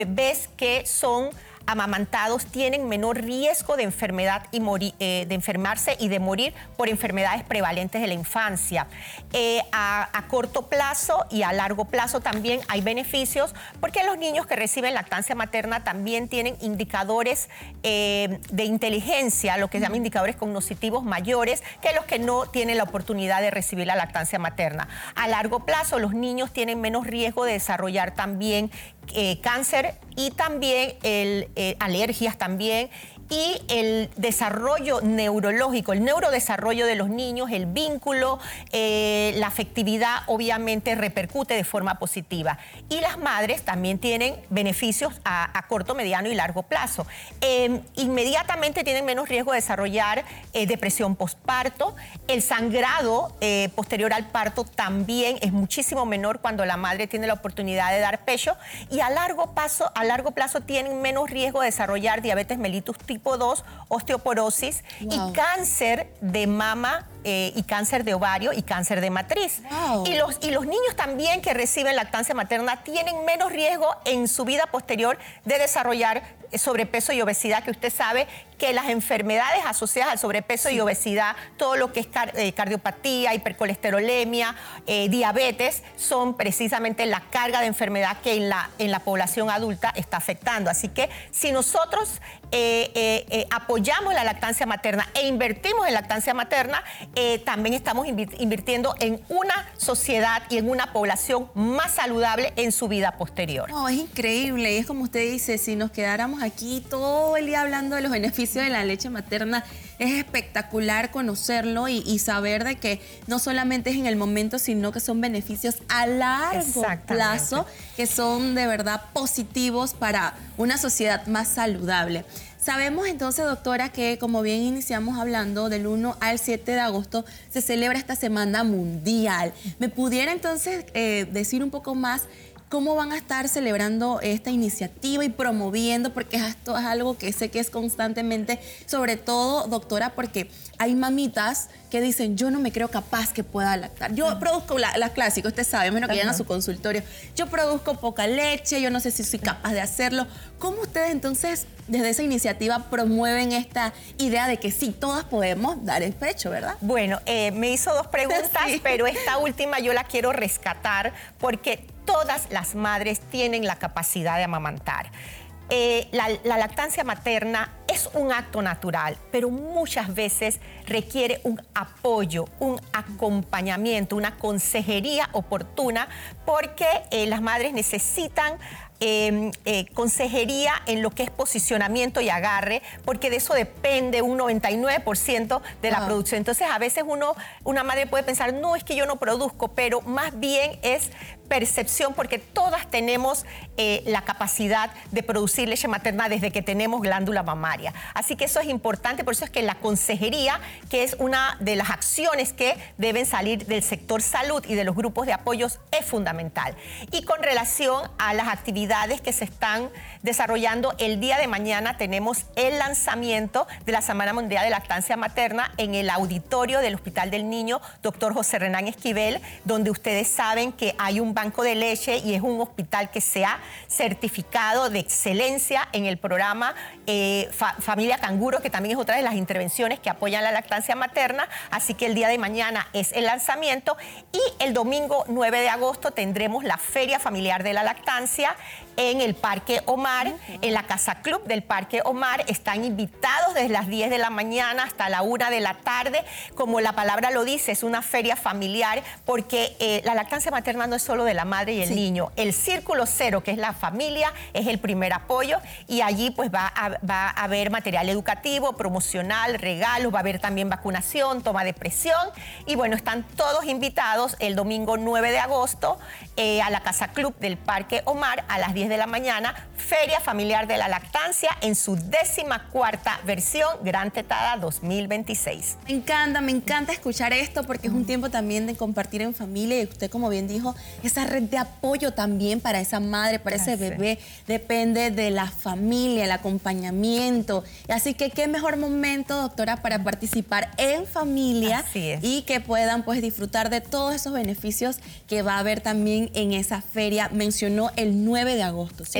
bebés que son amamantados tienen menor riesgo de enfermedad y de enfermarse y de morir por enfermedades prevalentes de la infancia. A corto plazo y a largo plazo también hay beneficios porque los niños que reciben lactancia materna también tienen indicadores de inteligencia, lo que se llama indicadores cognitivos mayores que los que no tienen la oportunidad de recibir la lactancia materna. A largo plazo los niños tienen menos riesgo de desarrollar también cáncer y también alergias también, y el desarrollo neurológico, el neurodesarrollo de los niños, el vínculo, la afectividad obviamente repercute de forma positiva. Y las madres también tienen beneficios a corto, mediano y largo plazo. Inmediatamente tienen menos riesgo de desarrollar depresión postparto. El sangrado posterior al parto también es muchísimo menor cuando la madre tiene la oportunidad de dar pecho, y a largo plazo tienen menos riesgo de desarrollar diabetes mellitus tipo 2, osteoporosis y cáncer de mama y cáncer de ovario y cáncer de matriz. Y los niños también que reciben lactancia materna tienen menos riesgo en su vida posterior de desarrollar sobrepeso y obesidad, que usted sabe que las enfermedades asociadas al sobrepeso y obesidad, todo lo que es cardiopatía, hipercolesterolemia, diabetes, son precisamente la carga de enfermedad que en la población adulta está afectando. Así que si nosotros apoyamos la lactancia materna e invertimos en lactancia materna, también estamos invirtiendo en una sociedad y en una población más saludable en su vida posterior. No, es increíble. Y es como usted dice, si nos quedáramos aquí todo el día hablando de los beneficios de la leche materna, es espectacular conocerlo y saber de que no solamente es en el momento, sino que son beneficios a largo plazo, que son de verdad positivos para una sociedad más saludable. Sabemos entonces, doctora, que como bien iniciamos hablando, del 1 al 7 de agosto se celebra esta Semana Mundial. ¿Me pudiera entonces decir un poco más cómo van a estar celebrando esta iniciativa y promoviendo? Porque esto es algo que sé que es constantemente, sobre todo, doctora, porque hay mamitas que dicen, yo no me creo capaz que pueda lactar. Yo produzco la clásica, usted sabe, menos que llegan a su consultorio. Yo produzco poca leche, yo no sé si soy capaz de hacerlo. ¿Cómo ustedes entonces, desde esa iniciativa, promueven esta idea de que sí, todas podemos dar el pecho, verdad? Bueno, me hizo dos preguntas, pero esta última yo la quiero rescatar porque todas las madres tienen la capacidad de amamantar. La lactancia materna es un acto natural, pero muchas veces requiere un apoyo, un acompañamiento, una consejería oportuna, porque las madres necesitan consejería en lo que es posicionamiento y agarre, porque de eso depende un 99% de la producción. Entonces, a veces una madre puede pensar, no, es que yo no produzco, pero más bien es percepción, porque todas tenemos la capacidad de producir leche materna desde que tenemos glándula mamaria. Así que eso es importante, por eso es que la consejería, que es una de las acciones que deben salir del sector salud y de los grupos de apoyos, es fundamental. Y con relación a las actividades que se están desarrollando, el día de mañana tenemos el lanzamiento de la Semana Mundial de Lactancia Materna en el auditorio del Hospital del Niño Dr. José Renán Esquivel, donde ustedes saben que hay un banco de leche y es un hospital que se ha certificado de excelencia en el programa Familia Canguro, que también es otra de las intervenciones que apoyan la lactancia materna. Así que el día de mañana es el lanzamiento, y el domingo 9 de agosto tendremos la Feria Familiar de la Lactancia en el Parque Omar, en la Casa Club del Parque Omar. Están invitados desde las 10 de la mañana hasta la 1 de la tarde. Como la palabra lo dice, es una feria familiar, porque la lactancia materna no es solo de la madre y el niño. El Círculo Cero, que es la familia, es el primer apoyo, y allí pues va a haber material educativo, promocional, regalos, va a haber también vacunación, toma de presión, y bueno, están todos invitados el domingo 9 de agosto a la Casa Club del Parque Omar a las 10 de la mañana, Feria Familiar de la Lactancia en su 14ª versión, Gran Tetada 2026. Me encanta escuchar esto, porque es un tiempo también de compartir en familia, y usted, como bien dijo, esa red de apoyo también para esa madre, para ese bebé, depende de la familia, el acompañamiento. Así que qué mejor momento, doctora, para participar en familia y que puedan pues disfrutar de todos esos beneficios que va a haber también en esa feria. Mencionó el 9 de agosto, ¿cierto?